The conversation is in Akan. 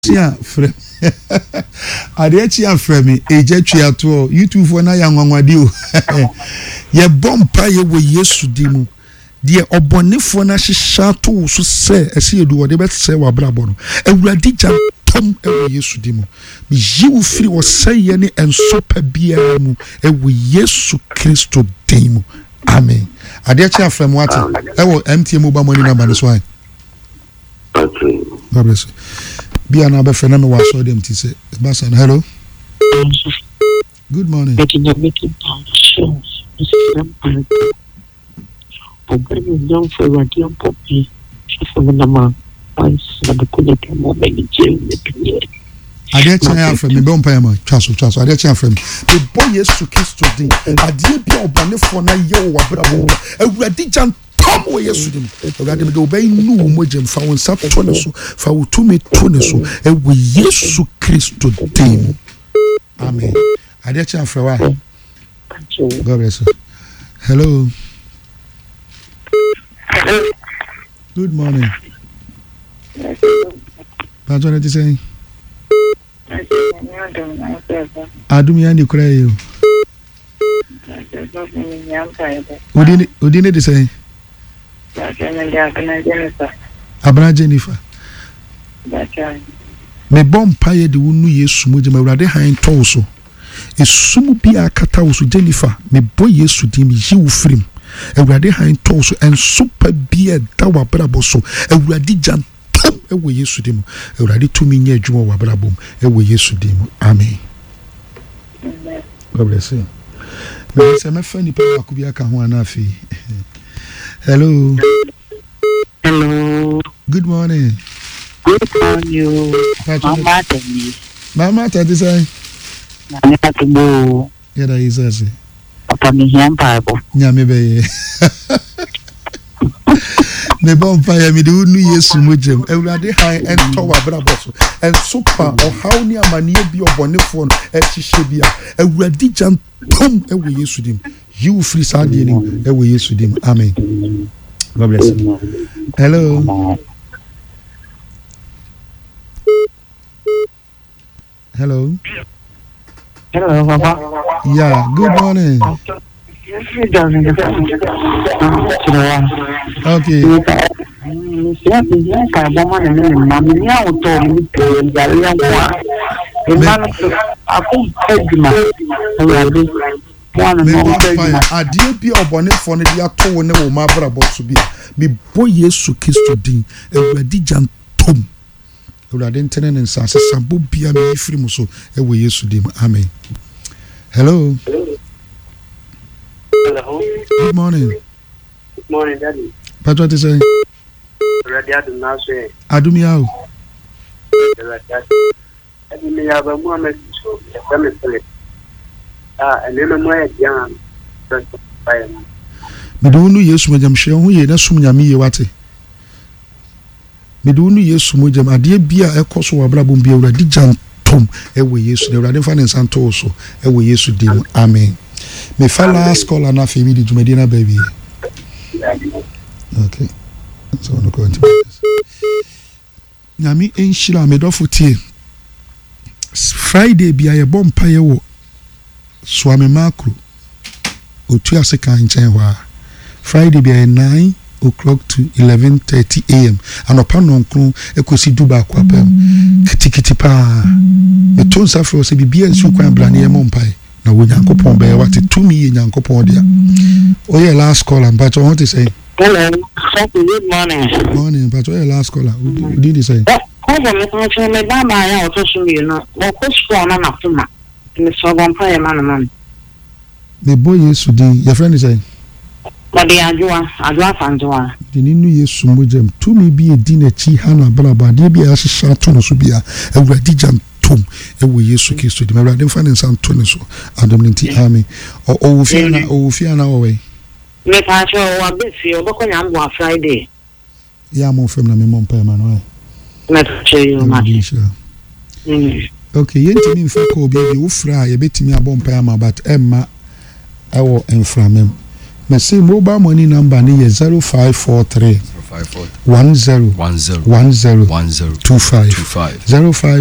Tia frame. Adechi aframe ejetwa to YouTube for na yanwanwade o. Ye bompa ye wo Yesu dimu. Die obonefo na hihya to so se ese edu wo de betse wa brabo no. Awurade gya tom ewo Yesu dimu. Mi yiwu firi wo seye ne ensopa bia mu ewo Yesu Kristo dimu. Amen. Adechi aframe wate. Ewo MTN mobile money number no so ai. Okay. God bless you. Be another friend of ours. Saw them to say, Basan, hello. Good morning. I did tell from me, don't pay my trust. I did tell from me. The boy is to kiss today. I did be a bonnet na yo, a radical. Come away yesterday. Ogade me do obey nu mojem fa won sa tone so fa wotumi tone so e we Yesu Kristo dim. Amen. Ade cha afrewa. God bless you. Hello. Good morning. What are you saying? Adumi ani kura you. Udine de say Abra Jennifer. Me bompa ye de wonu Yesu moje mawrade han toso. Esumu bia kata wo so Jennifer me boy Yesu di me yi wo frim. Awrade han toso en super bia da wa brabo so. Awrade jan tom e wo Yesu di mu. Awrade tumi nya adwuma wa brabo mu e wo Yesu di mu. Amen. God bless you. Me say me fa ni pa ku bia ka ho anafi. Hello. Hello. Good morning. Good morning. Mama Temi. Mama Tati say. Nani atubo. Yada izasi. Papa mi Bible. Nyame be. Me bompa ya mi de unu Yesu mojem. Ewurade han ento wa brabo so. En super o how ni amane bi obonefo no e hihye bia. Ewurade jan pom ewo Yesu dim. You free Sunday ni ewo Yesu dim. Amen. God bless you. Hello. Hello. Hello, Papa. Yeah, good morning. Okay. Adie bi obonefo ne dia to wo ne wo ma brabo so bia me boy Yesu Kristo din Awurade jan tom Awurade ntene ne nsa sabo bia me ifiri mu so e wo Yesu din. Amen. Hello. Hello. Good morning. Good morning, Daddy. What is saying? Ready to now say. Adumiao. Me have a moment so family. And then my young. Me do nu Yesu majam hwe ho ye na sum nyame ye wate. Me do nu Yesu majam ade bia ekoso wa brabom bia Awurade jan tom e wo Yesu de Awurade fa ne santo so e wo Yesu dim. Amen. Me fala scholar na fe mi di jumedi na baby. Okay. So no go into this. Nyame enhira me dofo tie. Friday bia ye bompa ye wo Swami Makro otu aseka nchen hwa Friday be 9 o'clock to 11:30 a.m. anopa nonkru ekosi duba kwapem kitikiti pa betonsa fro se bibia nsu kwan blane ye mompai na wo Nyankopon be wate tumi ye Nyankopon dia oye last call and but what is say Hello. Good morning. Morning but oye last caller who did he say Over me function me ba ma ya otoso you know wo ko school na na tuma me so bompa ye man the boy Yesu din your friend is saying but the adwa fanjoa the ninu Yesu mojem tumi bi edi na chi hana braba de bia hihya to no so bia Awurade jan tom e wo Yesu Kristo de Awurade fa ne san to ne so adam nti amen o fia na we me pa cho wa be fi oboko nyam bo Friday ya mo fem na me mom pa ma no me che you ma okay yentimi mfa ko bi wo fra ye betimi abom pa ma but emma ewo enframem me say mobile money number ni 0543 10 10 10 25 05